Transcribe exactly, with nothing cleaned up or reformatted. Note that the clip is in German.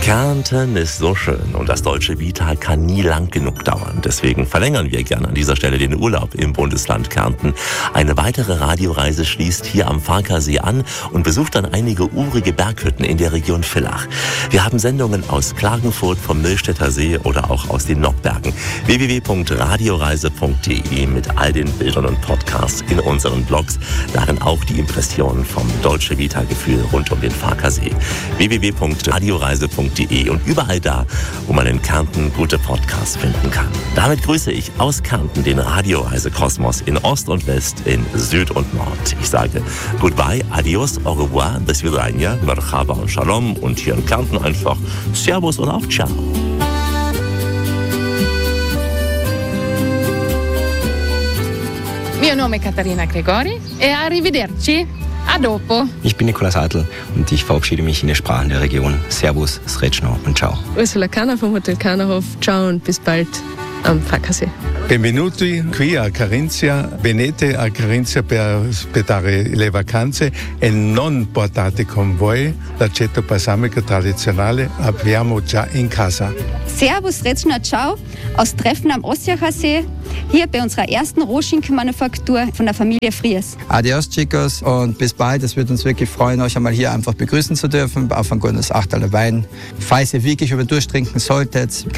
Kärnten ist so schön und das Dolce Vita kann nie lang genug dauern. Deswegen verlängern wir gerne an dieser Stelle den Urlaub im Bundesland Kärnten. Eine weitere Radioreise schließt hier am Farkasee an und besucht dann einige urige Berghütten in der Region Villach. Wir haben Sendungen aus Klagenfurt, vom Millstätter See oder auch aus den Nockbergen. w w w punkt radioreise punkt d e mit all den Bildern und Podcasts in unseren Blogs. Darin auch die Impressionen vom Dolce Vita-Gefühl rund um den Farkasee. w w w punkt radioreise punkt d e und überall da, wo man in Kärnten gute Podcasts finden kann. Damit grüße ich aus Kärnten den Radioreisekosmos in Ost und West, in Süd und Nord. Ich sage Goodbye, Adios, Au revoir, bis vidania, Merhaba und Shalom und hier in Kärnten einfach Servus und auch Ciao. Mio nome è Caterina Gregori e arrivederci. A dopo. Ich bin Nikolaus Adl und ich verabschiede mich in den Sprachen der Region. Servus, Srećno und Ciao. Ursula Kahner vom Hotel Kahnerhof. Ciao und bis bald am Farkasee. Benvenuti qui a Carinzia. Venite a Carinzia per aspettare le vacanze e non portate con voi l'aceto balsamico tradizionale. Abbiamo già in casa. Servus, Srećno, Ciao aus Treffen am Ossiacher See. Hier bei unserer ersten Rohschinkenmanufaktur von der Familie Fries. Adios, Chicos, und bis bald. Es wird uns wirklich freuen, euch einmal hier einfach begrüßen zu dürfen auf ein gutes Achterl Wein. Falls ihr wirklich über durchtrinken solltet,